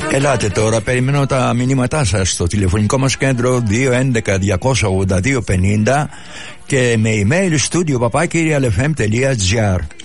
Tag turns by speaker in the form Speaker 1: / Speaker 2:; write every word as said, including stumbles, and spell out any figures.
Speaker 1: Ελάτε τώρα, περιμένω τα μηνύματά σας στο τηλεφωνικό μας κέντρο δύο έντεκα διακόσια ογδόντα δύο πενήντα και με email studio παπάκι realfm τελεία gr.